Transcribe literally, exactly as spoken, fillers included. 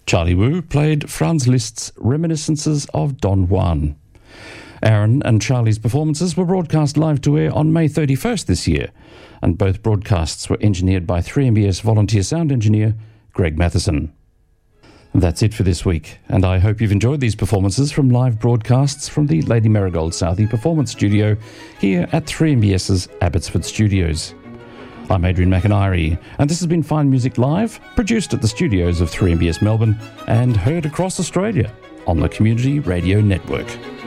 Charlie Wu played Franz Liszt's Reminiscences of Don Juan. Aaron and Charlie's performances were broadcast live to air on May thirty-first this year, and both broadcasts were engineered by three M B S volunteer sound engineer Greg Matheson. That's it for this week, and I hope you've enjoyed these performances from live broadcasts from the Lady Marigold Southey Performance Studio here at three M B S's Abbotsford Studios. I'm Adrian McIntyre, and this has been Fine Music Live, produced at the studios of three M B S Melbourne and heard across Australia on the Community Radio Network.